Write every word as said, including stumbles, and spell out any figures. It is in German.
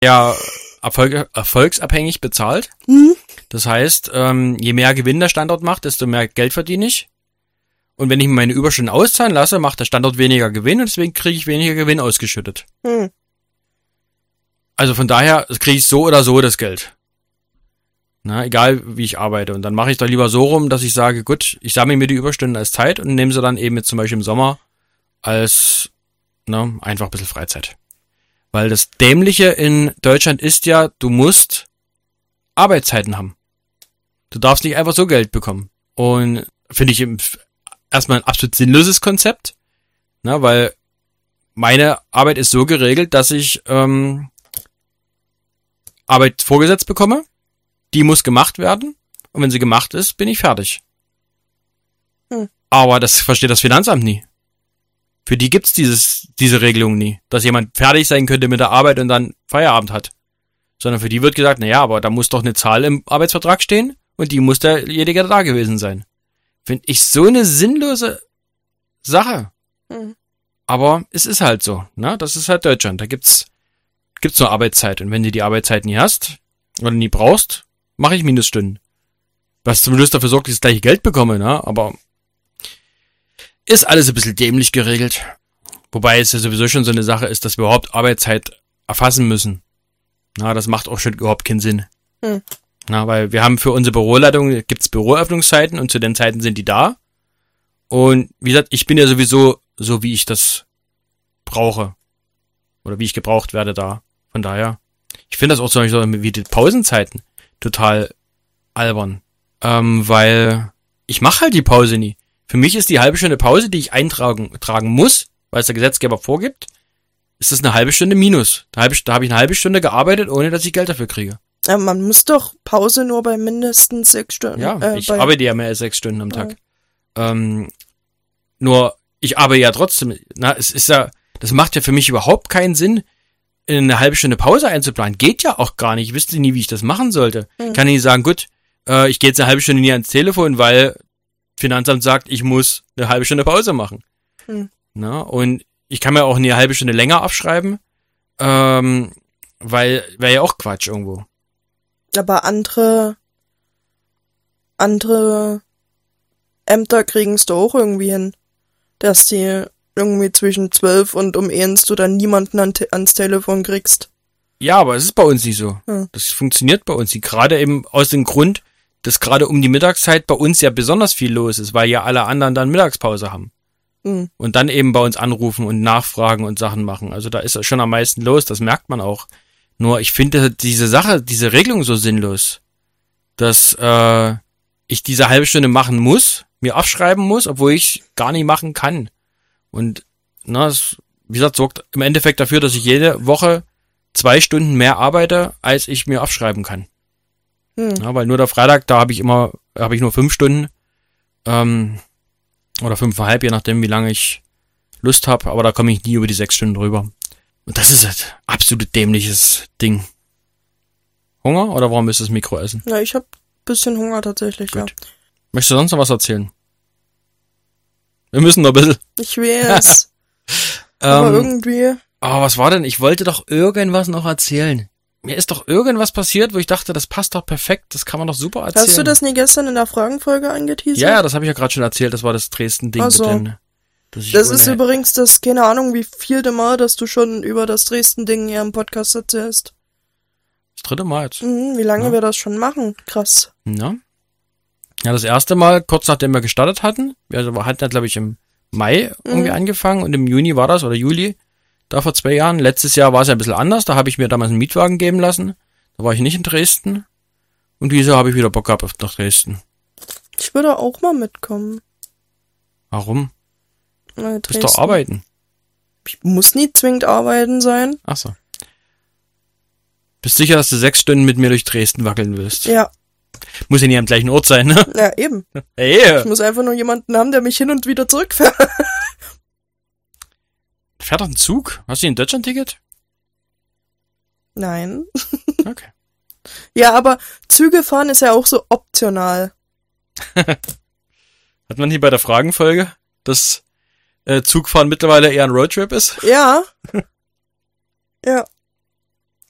Ja, Erfolg, erfolgsabhängig bezahlt. Hm? Das heißt, ähm, je mehr Gewinn der Standort macht, desto mehr Geld verdiene ich. Und wenn ich mir meine Überstunden auszahlen lasse, macht der Standort weniger Gewinn und deswegen kriege ich weniger Gewinn ausgeschüttet. Hm. Also von daher kriege ich so oder so das Geld. Na, egal wie ich arbeite. Und dann mache ich doch lieber so rum, dass ich sage, gut, ich sammle mir die Überstunden als Zeit und nehme sie dann eben jetzt zum Beispiel im Sommer als ne, einfach ein bisschen Freizeit. Weil das Dämliche in Deutschland ist ja, du musst Arbeitszeiten haben. Du darfst nicht einfach so Geld bekommen. Und finde ich erstmal ein absolut sinnloses Konzept, ne, weil meine Arbeit ist so geregelt, dass ich ähm, Arbeit vorgesetzt bekomme, die muss gemacht werden und wenn sie gemacht ist, bin ich fertig. Hm. Aber das versteht das Finanzamt nie. Für die gibt's dieses diese Regelung nie, dass jemand fertig sein könnte mit der Arbeit und dann Feierabend hat. Sondern für die wird gesagt, naja, aber da muss doch eine Zahl im Arbeitsvertrag stehen und die muss derjenige da gewesen sein. Finde ich so eine sinnlose Sache. Hm. Aber es ist halt so, ne? Das ist halt Deutschland. Da gibt's gibt's nur Arbeitszeit. Und wenn du die Arbeitszeit nie hast oder nie brauchst, mache ich Minusstunden. Was zumindest dafür sorgt, dass ich das gleiche Geld bekomme, ne? Aber ist alles ein bisschen dämlich geregelt. Wobei es ja sowieso schon so eine Sache ist, dass wir überhaupt Arbeitszeit erfassen müssen. Na, das macht auch schon überhaupt keinen Sinn. Hm. Na, weil wir haben für unsere Büroleitung, gibt's Büroöffnungszeiten und zu den Zeiten sind die da. Und wie gesagt, ich bin ja sowieso so, wie ich das brauche. Oder wie ich gebraucht werde da. Von daher. Ich finde das auch zum Beispiel so wie die Pausenzeiten total albern. Ähm, weil ich mache halt die Pause nie. Für mich ist die halbe Stunde Pause, die ich eintragen tragen muss, weil es der Gesetzgeber vorgibt, ist das eine halbe Stunde minus. Da habe ich, da hab ich eine halbe Stunde gearbeitet, ohne dass ich Geld dafür kriege. Ja, man muss doch Pause nur bei mindestens sechs Stunden. Ja, äh, ich bei, arbeite ja mehr als sechs Stunden am Tag. Ja. Ähm, nur, ich arbeite ja trotzdem, na, es ist ja, das macht ja für mich überhaupt keinen Sinn, eine halbe Stunde Pause einzuplanen. Geht ja auch gar nicht. Ich wüsste nie, wie ich das machen sollte. Mhm. Kann ich nicht sagen, gut, äh, ich gehe jetzt eine halbe Stunde nie ans Telefon, weil Finanzamt sagt, ich muss eine halbe Stunde Pause machen. Mhm. Na, und ich kann mir auch eine halbe Stunde länger abschreiben, ähm, weil wäre ja auch Quatsch irgendwo. Aber andere, andere Ämter kriegen's doch auch irgendwie hin, dass die irgendwie zwischen zwölf und um eins du dann niemanden an te- ans Telefon kriegst. Ja, aber es ist bei uns nicht so. Hm. Das funktioniert bei uns nicht. Gerade eben aus dem Grund, dass gerade um die Mittagszeit bei uns ja besonders viel los ist, weil ja alle anderen dann Mittagspause haben. Hm. Und dann eben bei uns anrufen und nachfragen und Sachen machen. Also da ist schon am meisten los, das merkt man auch. Nur ich finde diese Sache, diese Regelung so sinnlos, dass äh, ich diese halbe Stunde machen muss, mir aufschreiben muss, obwohl ich gar nicht machen kann. Und na, das, wie gesagt, sorgt im Endeffekt dafür, dass ich jede Woche zwei Stunden mehr arbeite, als ich mir aufschreiben kann. Hm. Ja, weil nur der Freitag, da habe ich immer, habe ich nur fünf Stunden ähm, oder fünfeinhalb, je nachdem, wie lange ich Lust habe. Aber da komme ich nie über die sechs Stunden drüber. Und das ist halt absolut dämliches Ding. Hunger oder warum ist das Mikro essen? Ja, ich hab bisschen Hunger tatsächlich, Gut. ja. Möchtest du sonst noch was erzählen? Wir müssen noch ein bisschen. Ich weiß. Aber Ähm, irgendwie. oh, was war denn? Ich wollte doch irgendwas noch erzählen. Mir ist doch irgendwas passiert, wo ich dachte, das passt doch perfekt, das kann man doch super erzählen. Hast du das nie gestern in der Fragenfolge angeteasert? Ja, ja, das habe ich ja gerade schon erzählt, das war das Dresden-Ding. Ach so. mit den- dass ich Das ohne- ist übrigens das, keine Ahnung, wie vielte Mal, dass du schon über das Dresden-Ding hier im Podcast erzählst. das dritte Mal jetzt. Mhm, wie lange Ja. wir das schon machen. Krass. Ja. Ja, das erste Mal, kurz nachdem wir gestartet hatten, wir hatten ja, glaube ich, im Mai irgendwie Mhm. angefangen und im Juni war das, oder Juli, da vor zwei Jahren. Letztes Jahr war es ja ein bisschen anders, da habe ich mir damals einen Mietwagen geben lassen. Da war ich nicht in Dresden. Und dieses Jahr habe ich wieder Bock gehabt auf nach Dresden. Ich würde auch mal mitkommen. Warum? Äh, Du bist doch arbeiten. Ich muss nie zwingend arbeiten sein. Ach so. Bist sicher, dass du sechs Stunden mit mir durch Dresden wackeln willst? Ja, Muss ja nie am gleichen Ort sein, ne? ja, eben. Hey, Ich muss einfach nur jemanden haben, der mich hin und wieder zurückfährt. fährt doch ein Zug? Hast du ein Deutschland-Ticket? Nein. Okay. Ja, aber Züge fahren ist ja auch so optional. Hat man hier bei der Fragenfolge, dass äh, Zugfahren mittlerweile eher ein Roadtrip ist? Ja. Ja.